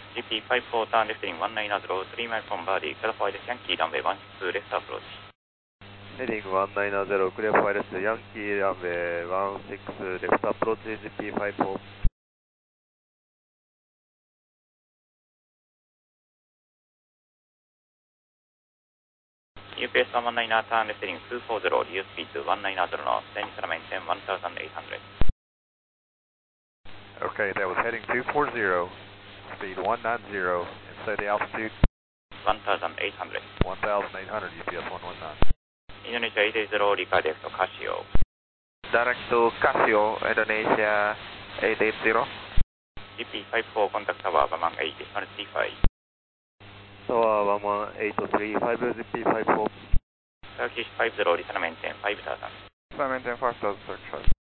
GP54 turn left in 190, 3 miles from Birdie, clear for wireless Yankee runway 16 left approach. Heading 190, clear for wireless Yankee runway 16 left approach, GP54. UPS 119 turn left in 240, reduce speed to 190 knots, then initial maintain 1800. Okay, that was heading 240, speed 190, and say the altitude? 1800. 1800, UPS 119. Indonesia 880, redirect to Casio. Direct to Casio, Indonesia 880. GP54, contact tower, Bamang 8, decimal 35. Tower 11835, GP54. Turkish 50, decimal maintain 5000. Maintain 5000, Turkish.